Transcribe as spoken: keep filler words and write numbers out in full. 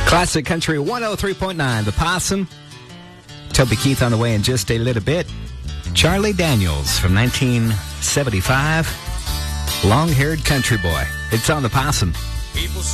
Classic Country one oh three point nine, The Possum. Toby Keith on the way in just a little bit. Charlie Daniels from nineteen seventy-five. Long-haired country boy. It's on The Possum. People